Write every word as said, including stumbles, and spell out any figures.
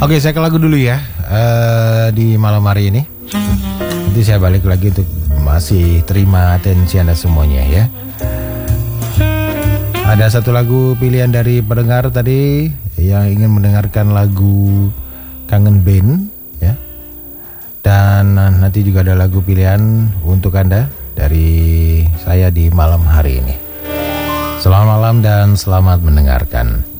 Oke, saya ke lagu dulu ya uh, di malam hari ini. Nanti saya balik lagi untuk masih terima atensi Anda semuanya ya. Ada satu lagu pilihan dari pendengar tadi yang ingin mendengarkan lagu Kangen Band ya. Dan nanti juga ada lagu pilihan untuk Anda dari saya di malam hari ini. Selamat malam dan selamat mendengarkan.